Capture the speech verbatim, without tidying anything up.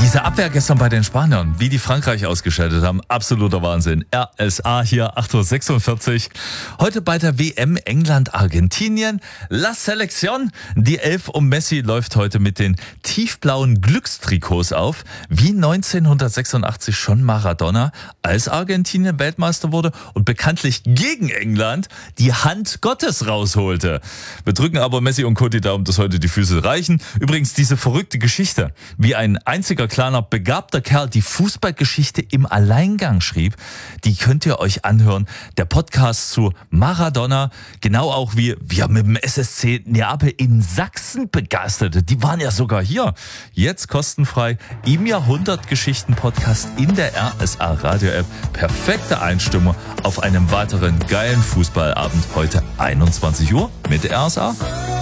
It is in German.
Diese Abwehr gestern bei den Spaniern, wie die Frankreich ausgeschaltet haben, absoluter Wahnsinn. R S A hier, acht Uhr sechsundvierzig. Heute bei der W M England-Argentinien. La Selección. Die Elf um Messi läuft heute mit den tiefblauen Glückstrikots auf. Wie neunzehnhundertsechsundachtzig schon Maradona, als Argentinien Weltmeister wurde und bekanntlich gegen England die Hand Gottes rausholte. Wir drücken aber Messi und Co. die Daumen, dass heute die Füße reichen. Übrigens diese verrückte Geschichte, wie ein einziger kleiner begabter Kerl die Fußballgeschichte im Alleingang schrieb, die könnt ihr euch anhören. Der Podcast zu Maradona, genau auch wie wir mit dem S S C Neapel in Sachsen begeisterte. Die waren ja sogar hier. Jetzt kostenfrei im Jahrhundertgeschichten-Podcast in der R S A Radio-App. Perfekte Einstimmung auf einem weiteren geilen Fußballabend heute einundzwanzig Uhr mit der R S A.